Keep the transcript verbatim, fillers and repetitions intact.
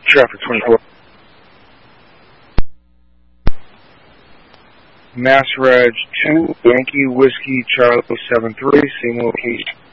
Traffic twenty-four. Mass Reg two, Yankee Whiskey Charlie seven three, same location.